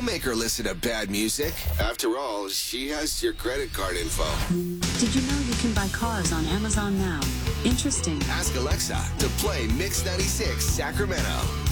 make her listen to bad music. After all, she has your credit card info. Did you know you can buy cars on Amazon now? Interesting. Ask Alexa to play Mix 96 Sacramento.